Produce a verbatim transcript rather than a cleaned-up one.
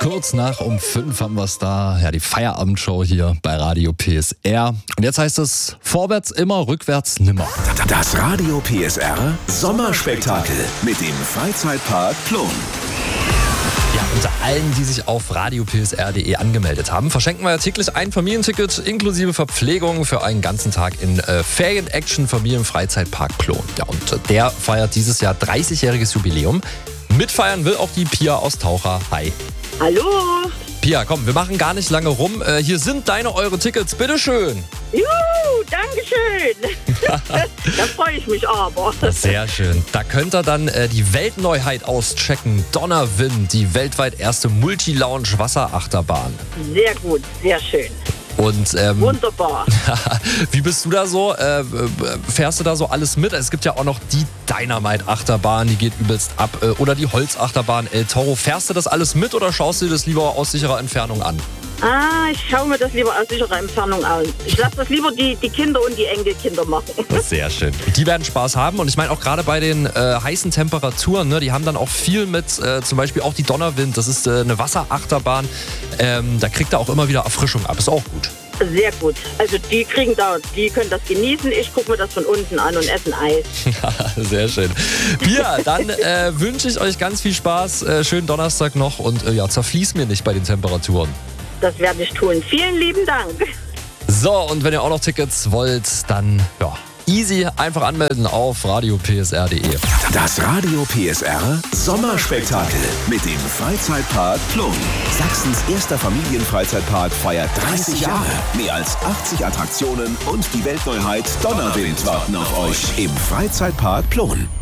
Kurz nach um fünf haben wir es da. Ja, die Feierabendshow hier bei Radio P S R. Und jetzt heißt es, vorwärts immer, rückwärts nimmer. Das Radio P S R Sommerspektakel mit dem Freizeitpark Plon. Ja, unter allen, die sich auf radio p s r punkt d e angemeldet haben, verschenken wir täglich ein Familienticket inklusive Verpflegung für einen ganzen Tag in äh, Ferien-Action Familienfreizeitpark Plon. Ja, und äh, der feiert dieses Jahr dreißigjähriges Jubiläum. Mitfeiern will auch die Pia aus Taucher. Hi. Hallo. Pia, komm, wir machen gar nicht lange rum. Äh, hier sind deine, eure Tickets. Bitteschön. Juhu, Dankeschön. Da freue ich mich aber. Sehr schön. Da könnt ihr dann äh, die Weltneuheit auschecken. Donnerwind, die weltweit erste Multi-Lounge-Wasserachterbahn. Sehr gut, sehr schön. Und, ähm, Wunderbar. Wie bist du da so? Äh, fährst du da so alles mit? Es gibt ja auch noch die Dynamite-Achterbahn, die geht übelst ab. Äh, oder die Holzachterbahn El Toro. Fährst du das alles mit oder schaust du dir das lieber aus sicherer Entfernung an? Ah, ich schaue mir das lieber aus sicherer Entfernung an. Ich lasse das lieber die, die Kinder und die Enkelkinder machen. Sehr schön. Die werden Spaß haben. Und ich meine auch gerade bei den äh, heißen Temperaturen, ne, die haben dann auch viel mit, äh, zum Beispiel auch die Donnerwind. Das ist äh, eine Wasserachterbahn. Ähm, da kriegt er auch immer wieder Erfrischung ab. Ist auch gut. Sehr gut. Also die kriegen da, die können das genießen. Ich gucke mir das von unten an und essen Eis. Sehr schön. Pia, dann äh, wünsche ich euch ganz viel Spaß. Äh, schönen Donnerstag noch und äh, ja, zerfließ mir nicht bei den Temperaturen. Das werde ich tun. Vielen lieben Dank. So, und wenn ihr auch noch Tickets wollt, dann ja, easy einfach anmelden auf radio p s r punkt d e. Das Radio P S R Sommerspektakel mit dem Freizeitpark Plon. Sachsens erster Familienfreizeitpark feiert dreißig Jahre. Mehr als achtzig Attraktionen und die Weltneuheit Donnerwind warten auf euch im Freizeitpark Plon.